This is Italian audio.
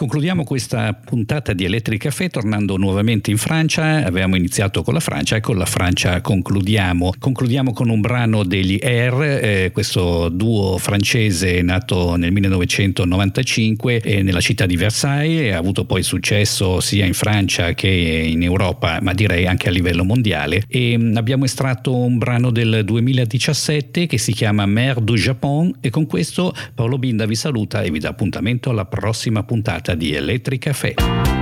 Concludiamo questa puntata di Electric Café tornando nuovamente in Francia. Avevamo iniziato con la Francia e con la Francia concludiamo. Concludiamo con un brano degli Air, questo duo francese nato nel 1995 nella città di Versailles e ha avuto poi successo sia in Francia che in Europa, ma direi anche a livello mondiale. E abbiamo estratto un brano del 2017 che si chiama Mer du Japon e con questo Paolo Binda vi saluta e vi dà appuntamento alla prossima puntata di Electric Café.